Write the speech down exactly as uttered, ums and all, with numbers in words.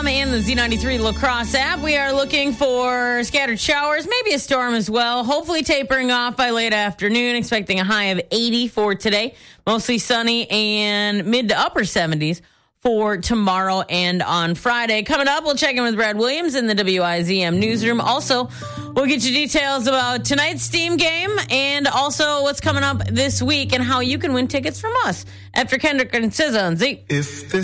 and the Z ninety-three La Crosse app. We are looking for scattered showers, maybe a storm as well. Hopefully tapering off by late afternoon. Expecting a high of eighty for today. Mostly sunny and mid to upper seventies for tomorrow and on Friday. Coming up, we'll check in with Brad Williams in the W I Z M newsroom. Also, we'll get you details about tonight's Steam game and also what's coming up this week and how you can win tickets from us after Kendrick and S Z A on Z. If